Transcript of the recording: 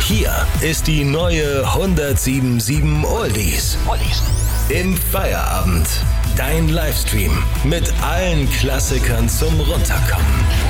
Hier ist die neue 107.7 Oldies. Im Feierabend. Dein Livestream mit allen Klassikern zum Runterkommen.